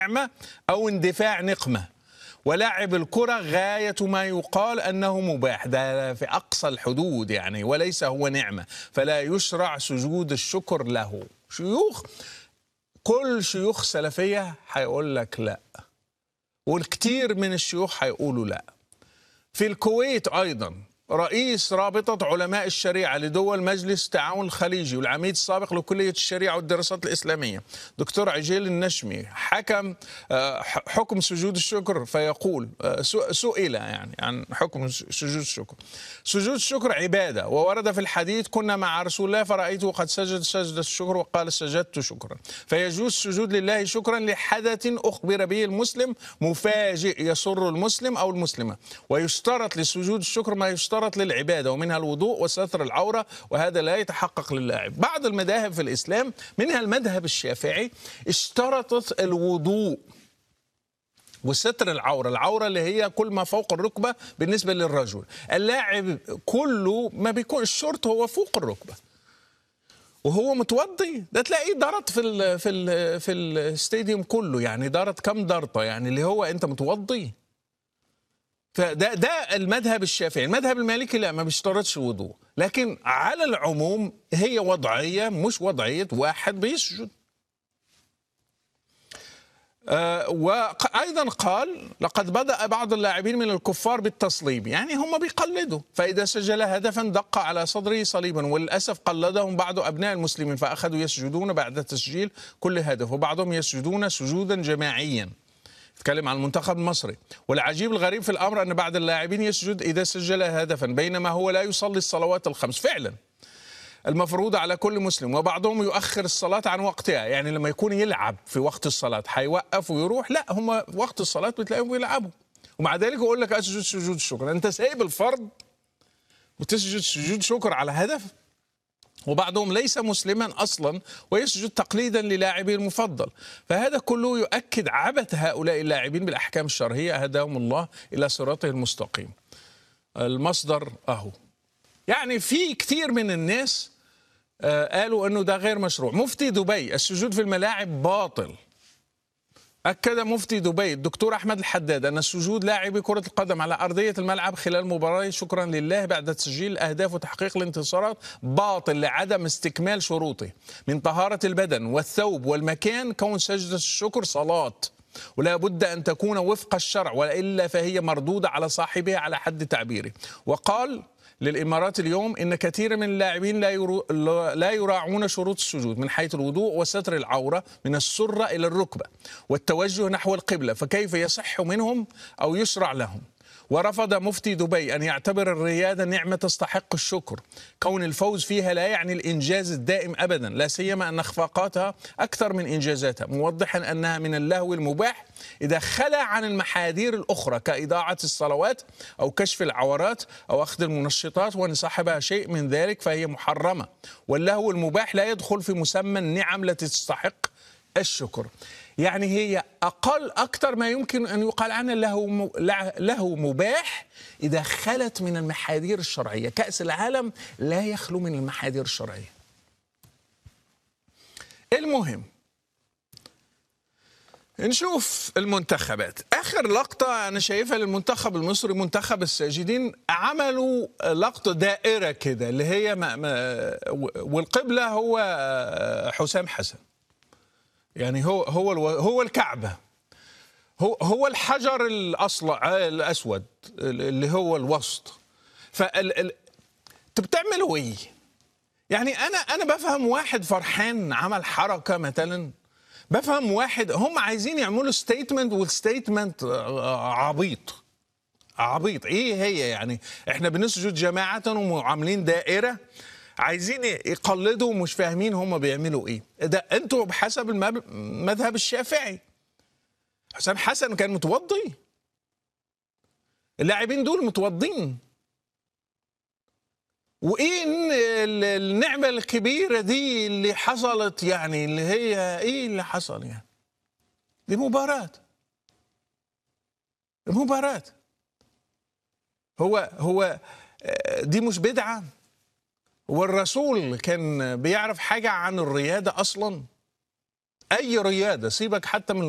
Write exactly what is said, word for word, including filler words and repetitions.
نعمة أو اندفاع نقمة. ولعب الكرة غاية ما يقال أنه مباح، ده في أقصى الحدود يعني، وليس هو نعمة، فلا يشرع سجود الشكر له. شيوخ، كل شيوخ سلفية هيقول لك لا، والكثير من الشيوخ هيقولوا لا. في الكويت أيضا رئيس رابطة علماء الشريعة لدول مجلس التعاون الخليجي والعميد السابق لكلية الشريعة والدراسات الإسلامية دكتور عجيل النشمي حكم حكم سجود الشكر، فيقول سئل يعني عن حكم سجود الشكر: سجود الشكر عبادة، وورد في الحديث: كنا مع رسول الله فرأيته قد سجد سجدة الشكر وقال سجدت شكرا. فيجوز السجود لله شكرا لحدث أخبر به المسلم مفاجئ يسر المسلم أو المسلمة، ويشترط لسجود الشكر ما يشترط للعبادة، ومنها الوضوء وستر العورة، وهذا لا يتحقق للاعب. بعض المذاهب في الإسلام منها المذهب الشافعي اشترطت الوضوء وستر العورة، العورة اللي هي كل ما فوق الركبة بالنسبة للرجل. اللاعب كله ما بيكون الشورت هو فوق الركبة وهو متوضي، ده تلاقيه ضرط في ال في ال في الاستاديوم كله، يعني ضرط كم ضرطة، يعني اللي هو انت متوضي. فده ده المذهب الشافعي. المذهب المالكي لا، ما بيشترطش وضوء، لكن على العموم هي وضعية مش وضعية واحد بيسجد. آه وأيضا قال: لقد بدأ بعض اللاعبين من الكفار بالتصليب، يعني هم بيقلدوا، فإذا سجل هدفا دق على صدره صليبا، وللأسف قلدهم بعض أبناء المسلمين فأخذوا يسجدون بعد تسجيل كل هدف، وبعضهم يسجدون سجودا جماعيا. اتكلم عن المنتخب المصري. والعجيب الغريب في الأمر أن بعض اللاعبين يسجد إذا سجل هدفا بينما هو لا يصلي الصلوات الخمس فعلا المفروضة على كل مسلم، وبعضهم يؤخر الصلاة عن وقتها، يعني لما يكون يلعب في وقت الصلاة هيوقف ويروح، لا، هم وقت الصلاة بتلاقيهم بيلعبوا، ومع ذلك يقول لك أسجد سجود الشكر. أنت سايب الفرض وتسجد سجود شكر على هدف؟ وبعضهم ليس مسلما أصلا ويسجد تقليدا للاعبه المفضل. فهذا كله يؤكد عبث هؤلاء اللاعبين بالأحكام الشرعية، هداهم الله إلى صراطه المستقيم. المصدر أهو. يعني في كثير من الناس قالوا أنه ده غير مشروع. مفتي دبي: السجود في الملاعب باطل. أكد مفتي دبي الدكتور أحمد الحداد أن السجود لاعبي كرة القدم على أرضية الملعب خلال مباراة شكرا لله بعد تسجيل الأهداف وتحقيق الانتصارات باطل لعدم استكمال شروطه من طهارة البدن والثوب والمكان. كون سجدة الشكر صلاة، ولا بد أن تكون وفق الشرع، وإلا فهي مردودة على صاحبها على حد تعبيره. وقال للإمارات اليوم إن كثير من اللاعبين لا يرو... لا يراعون شروط السجود من حيث الوضوء وستر العورة من السرة إلى الركبة والتوجه نحو القبلة، فكيف يصح منهم أو يشرع لهم؟ ورفض مفتي دبي أن يعتبر الرياضة نعمة تستحق الشكر، كون الفوز فيها لا يعني الإنجاز الدائم أبدا، لا سيما أن إخفاقاتها أكثر من إنجازاتها، موضحا أنها من اللهو المباح إذا خلى عن المحاذير الأخرى كإضاعة الصلوات أو كشف العورات أو أخذ المنشطات، وإن صاحبها شيء من ذلك فهي محرمة. واللهو المباح لا يدخل في مسمى النعم التي تستحق الشكر. يعني هي أقل أكثر ما يمكن أن يقال عنها له له مباح إذا خلت من المحاذير الشرعية. كأس العالم لا يخلو من المحاذير الشرعية. المهم نشوف المنتخبات. آخر لقطة أنا شايفها للمنتخب المصري، منتخب الساجدين، عملوا لقطة دائرة كده اللي هي ما ما والقبلة هو حسام حسن، يعني هو هو هو الكعبة، هو هو الحجر الأصلع الأسود اللي هو الوسط. فال ال... انتوا بتعملوا ايه؟ يعني انا انا بفهم واحد فرحان عمل حركة مثلا، بفهم واحد هم عايزين يعملوا ستيتمنت، والستيتمنت عبيط عبيط. ايه هي يعني؟ احنا بنسجد جماعة وعاملين دائرة، عايزين يقلدوا ومش فاهمين هم بيعملوا ايه. ده انتوا بحسب المذهب الشافعي حسام حسن كان متوضي، اللاعبين دول متوضين، وايه النعمة الكبيرة دي اللي حصلت، يعني اللي هي ايه اللي حصل؟ يعني دي مباراة مباراة هو هو دي مش بدعة؟ والرسول كان بيعرف حاجة عن الرياضة أصلا؟ أي رياضة، سيبك حتى من